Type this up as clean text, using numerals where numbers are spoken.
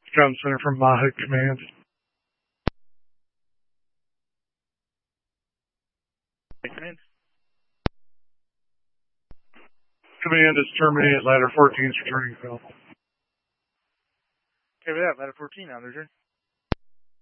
Ground Center from Mahout Command. Command. Command is terminated. Ladder 14 is returning call. Okay, with that, Ladder 14 on the return.